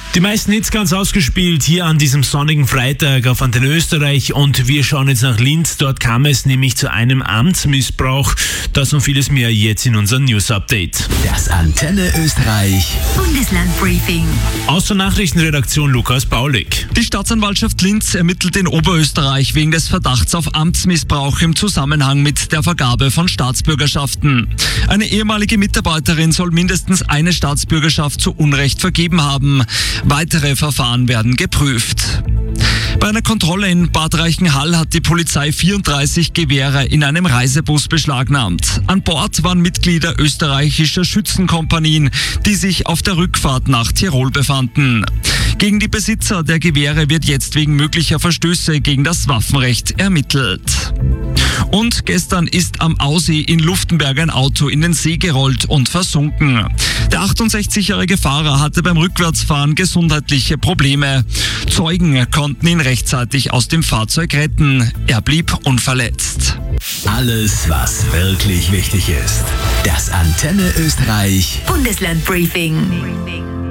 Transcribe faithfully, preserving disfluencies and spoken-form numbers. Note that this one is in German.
Die meisten Hits ganz ausgespielt hier an diesem sonnigen Freitag auf Antenne Österreich, und wir schauen jetzt nach Linz. Dort kam es nämlich zu einem Amtsmissbrauch. Das und vieles mehr jetzt in unserem News-Update. Das Antenne Österreich Bundesland-Briefing. Aus der Nachrichtenredaktion Lukas Baulig. Die Staatsanwaltschaft Linz ermittelt in Oberösterreich wegen des Verdachts auf Amtsmissbrauch im Zusammenhang mit der Vergabe von Staatsbürgerschaften. Eine ehemalige Mitarbeiterin soll mindestens eine Staatsbürgerschaft zu Unrecht vergeben haben. Weitere Verfahren werden geprüft. Bei einer Kontrolle in Bad Reichenhall hat die Polizei vierunddreißig Gewehre in einem Reisebus beschlagnahmt. An Bord waren Mitglieder österreichischer Schützenkompanien, die sich auf der Rückfahrt nach Tirol befanden. Gegen die Besitzer der Gewehre wird jetzt wegen möglicher Verstöße gegen das Waffenrecht ermittelt. Und gestern ist am Aussee in Luftenberg ein Auto in den See gerollt und versunken. Der achtundsechzigjährige Fahrer hatte beim Rückwärtsfahren gesundheitliche Probleme. Zeugen konnten ihn rechtzeitig aus dem Fahrzeug retten. Er blieb unverletzt. Alles, was wirklich wichtig ist. Das Antenne Österreich Bundesland-Briefing.